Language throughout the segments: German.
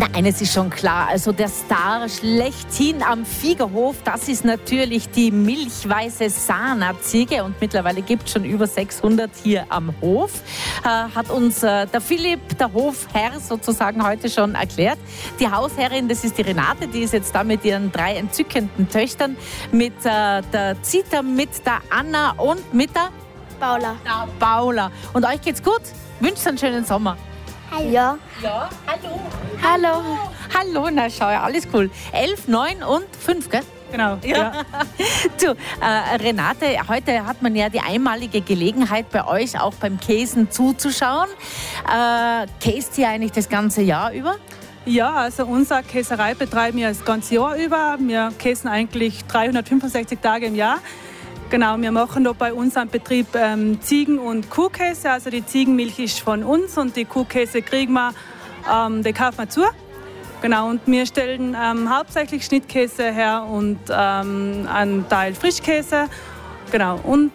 Na, eines ist schon klar, also der Star schlechthin am Viehgerhof, das ist natürlich die milchweiße Sana-Ziege und mittlerweile gibt es schon über 600 hier am Hof. Hat uns der Philipp, der Hofherr sozusagen heute schon erklärt. Die Hausherrin, das ist die Renate, die ist jetzt da mit ihren 3 entzückenden Töchtern, mit der Zita, mit der Anna und mit der Paula. Und euch geht's gut? Wünscht einen schönen Sommer. Hallo. Ja. Ja, hallo. Hallo. Hallo, na schau, alles cool. 11, 9 und 5, gell? Genau, ja. Du, Renate, heute hat man ja die einmalige Gelegenheit, bei euch auch beim Käsen zuzuschauen. Käst ihr eigentlich das ganze Jahr über? Ja, also unsere Käserei betreiben wir das ganze Jahr über. Wir käsen eigentlich 365 Tage im Jahr. Genau, wir machen da bei unserem Betrieb Ziegen- und Kuhkäse. Also die Ziegenmilch ist von uns und die Kuhkäse kriegen wir, die kaufen wir zu. Genau, und wir stellen hauptsächlich Schnittkäse her und einen Teil Frischkäse. Genau, und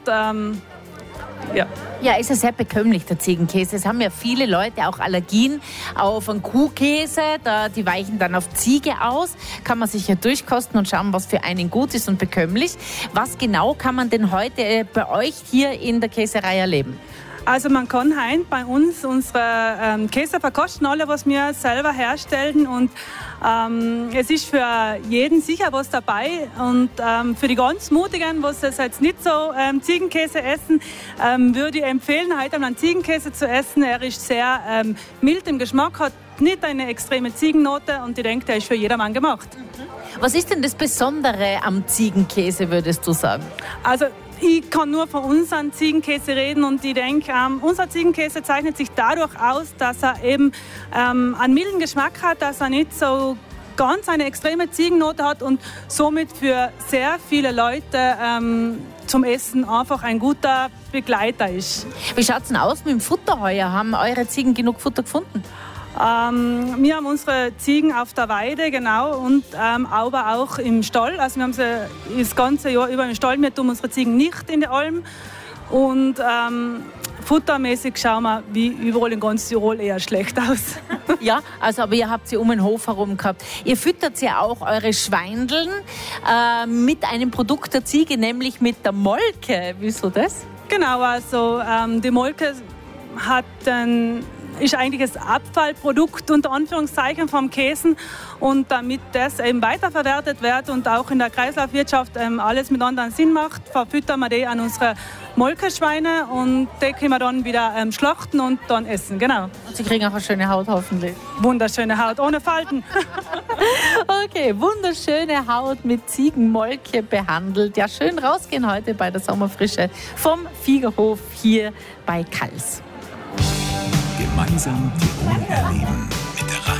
ja. Ja, ist ja sehr bekömmlich, der Ziegenkäse. Es haben ja viele Leute auch Allergien auf einen Kuhkäse. Die weichen dann auf Ziege aus. Kann man sich ja durchkosten und schauen, was für einen gut ist und bekömmlich. Was genau kann man denn heute bei euch hier in der Käserei erleben? Also man kann heute bei uns unsere Käse verkosten, alle, was wir selber herstellen. Und es ist für jeden sicher was dabei. Und für die ganz Mutigen, was es jetzt nicht so Ziegenkäse essen, würde ich empfehlen, heute einen Ziegenkäse zu essen. Er ist sehr mild im Geschmack, hat nicht eine extreme Ziegennote und ich denke, der ist für jedermann gemacht. Was ist denn das Besondere am Ziegenkäse, würdest du sagen? Also ich kann nur von unserem Ziegenkäse reden und ich denke, unser Ziegenkäse zeichnet sich dadurch aus, dass er eben einen milden Geschmack hat, dass er nicht so ganz eine extreme Ziegennote hat und somit für sehr viele Leute zum Essen einfach ein guter Begleiter ist. Wie schaut es denn aus mit dem Futter heuer? Haben eure Ziegen genug Futter gefunden? Wir haben unsere Ziegen auf der Weide, genau, und aber auch im Stall. Also wir haben sie das ganze Jahr über im Stall. Wir tun unsere Ziegen nicht in der Alm. Und futtermäßig schauen wir, wie überall in ganz Tirol, eher schlecht aus. Ja, also aber ihr habt sie um den Hof herum gehabt. Ihr füttert ja auch eure Schweindeln mit einem Produkt der Ziege, nämlich mit der Molke. Wieso das? Genau, also die Molke ist eigentlich das Abfallprodukt unter Anführungszeichen vom Käsen und damit das eben weiterverwertet wird und auch in der Kreislaufwirtschaft alles miteinander Sinn macht, verfüttern wir die an unsere Molkeschweine und die können wir dann wieder schlachten und dann essen, genau. Und sie kriegen auch eine schöne Haut hoffentlich. Wunderschöne Haut, ohne Falten. Okay, wunderschöne Haut mit Ziegenmolke behandelt. Ja, schön rausgehen heute bei der Sommerfrische vom Viehgerhof hier bei Kals. Gemeinsam Tirol erleben.